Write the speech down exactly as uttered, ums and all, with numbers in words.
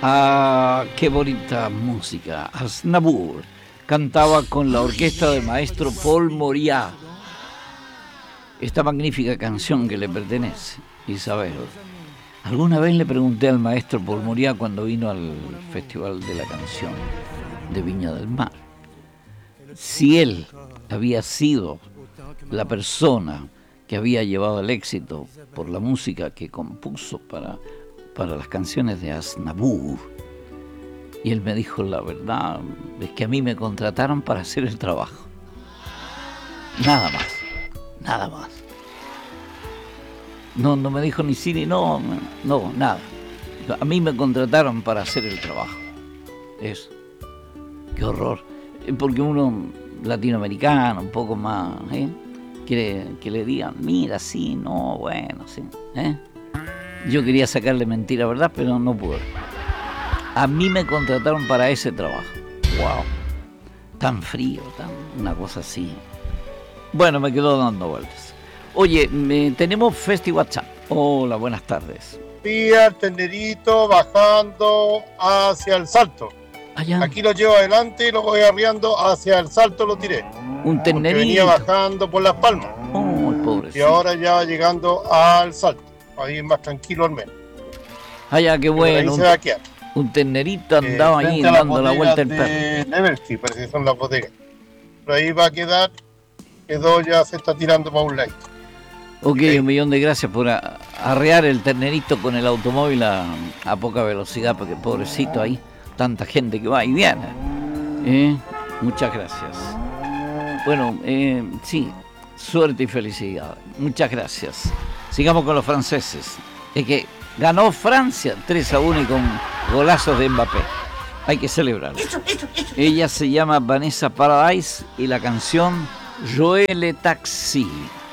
Ah, qué bonita música. Aznavour cantaba con la orquesta del maestro Paul Moriat esta magnífica canción que le pertenece, Isabel. Alguna vez le pregunté al maestro Paul Moriat cuando vino al Festival de la Canción de Viña del Mar si él había sido la persona que había llevado el éxito por la música que compuso para, para las canciones de Aznavour. Y él me dijo, la verdad es que a mí me contrataron para hacer el trabajo. Nada más, nada más. No, no me dijo ni sí ni no, no, nada. A mí me contrataron para hacer el trabajo. Eso. Qué horror. Porque uno latinoamericano, un poco más, ¿eh? Quiere que le digan, mira, sí, no, bueno, sí. ¿eh? Yo quería sacarle mentira, ¿verdad? Pero no pude. A mí me contrataron para ese trabajo. Wow. Tan frío, tan una cosa así. Bueno, me quedo dando vueltas. Oye, me, tenemos Festi WhatsApp. Hola, buenas tardes. Día el tenderito bajando hacia el Salto. Allá. Aquí lo llevo adelante y lo voy arriando hacia el Salto, lo tiré. Un tenderito. Venía bajando por Las Palmas. Oh, el pobre. Y ahora ya llegando al Salto. Ahí más tranquilo al menos. Allá, qué bueno. Ahí se va a quedar. Un ternerito andaba eh, ahí dando la vuelta el perro. De Neverty, parece que son las bodegas. Pero ahí va a quedar, quedó ya, se está tirando para un lado. Ok, un millón de gracias por a, arrear el ternerito con el automóvil a, a poca velocidad, porque pobrecito ahí, tanta gente que va y viene. ¿Eh? Muchas gracias. Bueno, eh, sí, suerte y felicidad. Muchas gracias. Sigamos con los franceses. Es que ganó Francia tres a uno y con golazos de Mbappé. Hay que celebrarlo. Ella se llama Vanessa Paradise y la canción Joël Le Taxi.